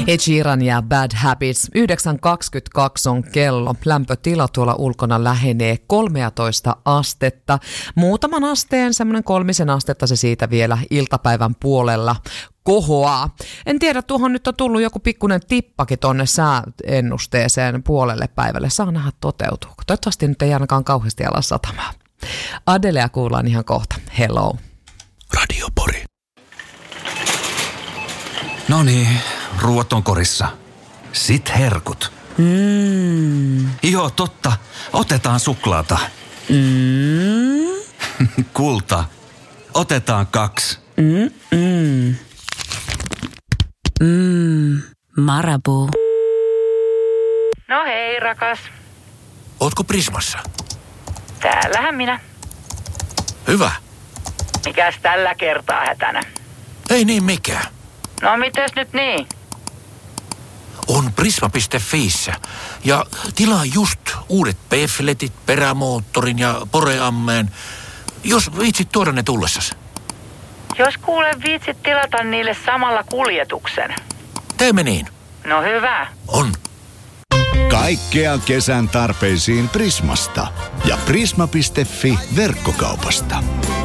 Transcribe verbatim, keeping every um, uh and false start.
Ed Sheeran ja Bad Habits. yhdeksän kaksikymmentäkaksi on kello. Lämpötila tuolla ulkona lähenee kolmetoista astetta. Muutaman asteen, semmoinen kolmisen astetta se siitä vielä iltapäivän puolella kohoaa. En tiedä, tuohon nyt on tullut joku pikkuinen tippakin tonne sääennusteeseen puolelle päivälle. Saa nähdä toteutuuko. Toivottavasti nyt ei ainakaan kauheasti ala satamaan. Adelea kuullaan ihan kohta. Hello. Radio Pori. No niin, ruuat on korissa. Sit herkut. Mm. Joo, totta. Otetaan suklaata. Mm. Kulta. Otetaan kaksi. Mm-mm. Mm. Marabou. No hei, rakas. Ootko Prismassa? Täällähän minä. Hyvä. Mikäs tällä kertaa hätänä? Ei niin mikään. No mites nyt niin? On prisma piste fiissä. Ja tilaa just uudet pefletit, perämoottorin ja poreammeen. Jos viitsit tuoda ne tullessas. Jos kuulen viitsit tilata niille samalla kuljetuksen. Teemme niin. No hyvä. On. Kaikkea kesän tarpeisiin Prismasta ja prisma piste fi verkkokaupasta.